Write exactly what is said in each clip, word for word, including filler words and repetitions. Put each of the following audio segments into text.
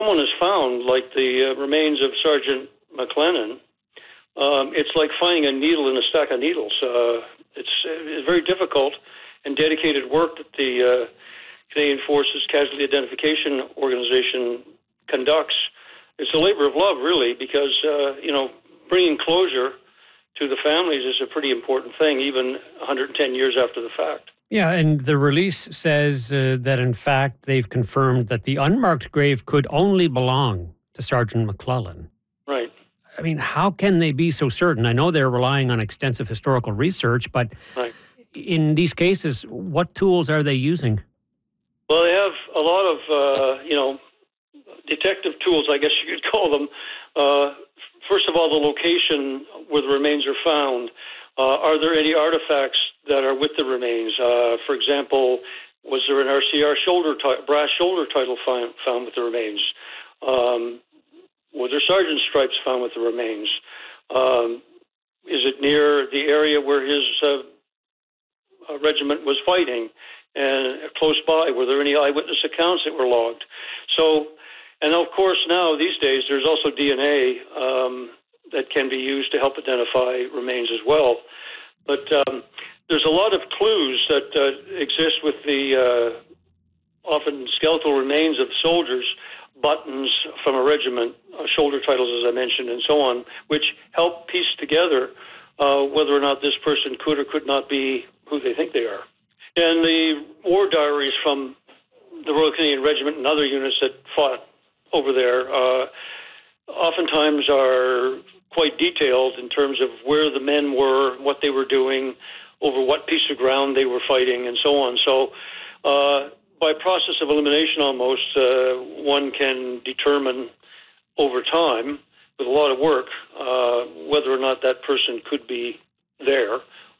someone is found, like the uh, remains of Sergeant McLennan, um, it's like finding a needle in a stack of needles. Uh, it's, it's very difficult and dedicated work that the uh, Canadian Forces Casualty Identification Organization conducts. It's a labor of love, really, because, uh, you know, bringing closure to the families is a pretty important thing, even one hundred ten years after the fact. Yeah, and the release says uh, that, in fact, they've confirmed that the unmarked grave could only belong to Sergeant McClellan. Right. I mean, how can they be so certain? I know they're relying on extensive historical research, but right. in these cases, what tools are they using? Well, they have a lot of, uh, you know, detective tools, I guess you could call them. Uh, first of all, the location where the remains are found. Uh, are there any artifacts that are with the remains? Uh, for example, was there an R C R shoulder t- brass shoulder title found, found with the remains? Um, were there sergeant stripes found with the remains? Um, is it near the area where his uh, regiment was fighting? And close by, were there any eyewitness accounts that were logged? So, and of course now, these days, there's also D N A um, that can be used to help identify remains as well. But um, there's a lot of clues that uh, exist with the uh, often skeletal remains of soldiers, buttons from a regiment, uh, shoulder titles, as I mentioned, and so on, which help piece together uh, whether or not this person could or could not be who they think they are. And the war diaries from the Royal Canadian Regiment and other units that fought over there uh, oftentimes are quite detailed in terms of where the men were, what they were doing, over what piece of ground they were fighting, and so on. So uh, by process of elimination almost, uh, one can determine over time, with a lot of work, uh, whether or not that person could be there,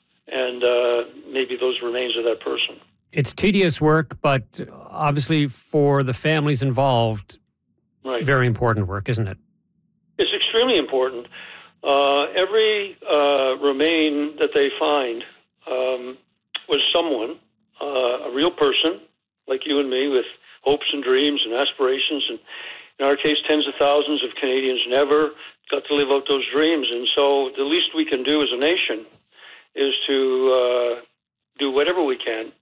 and uh, maybe those remains of that person. It's tedious work, but obviously for the families involved, right. Very important work, isn't it? It's extremely important. Uh, every uh, remain that they find um, was someone, uh, a real person, like you and me, with hopes and dreams and aspirations. And in our case, tens of thousands of Canadians never got to live out those dreams. And so the least we can do as a nation is to uh, do whatever we can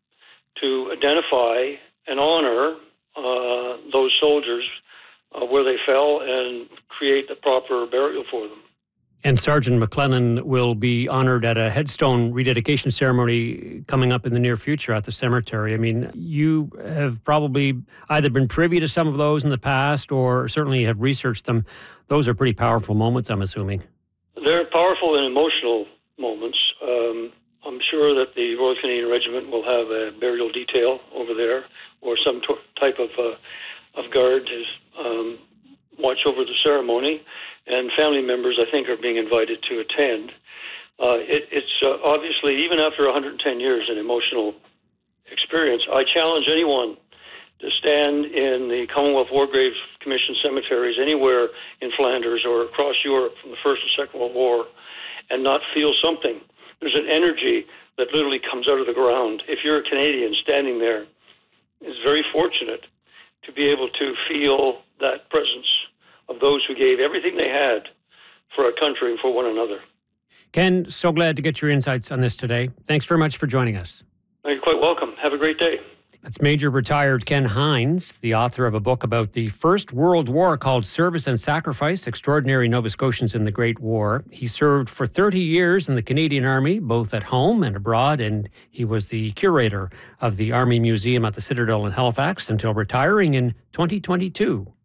to identify and honor uh, those soldiers uh, where they fell and create the proper burial for them. And Sergeant McClellan will be honored at a headstone rededication ceremony coming up in the near future at the cemetery. I mean, you have probably either been privy to some of those in the past or certainly have researched them. Those are pretty powerful moments, I'm assuming. They're powerful and emotional moments. Um, I'm sure that the Royal Canadian Regiment will have a burial detail over there or some t- type of uh, of guard to um, watch over the ceremony. And family members, I think, are being invited to attend. Uh, it, it's uh, obviously, even after one hundred ten years, an emotional experience. I challenge anyone to stand in the Commonwealth War Graves Commission cemeteries anywhere in Flanders or across Europe from the First and Second World War and not feel something. There's an energy that literally comes out of the ground. If you're a Canadian standing there, it's very fortunate to be able to feel that presence of those who gave everything they had for our country and for one another. Ken, so glad to get your insights on this today. Thanks very much for joining us. You're quite welcome. Have a great day. That's Major Retired Ken Hines, the author of a book about the First World War called Service and Sacrifice, Extraordinary Nova Scotians in the Great War. He served for thirty years in the Canadian Army, both at home and abroad, and he was the curator of the Army Museum at the Citadel in Halifax until retiring in twenty twenty-two.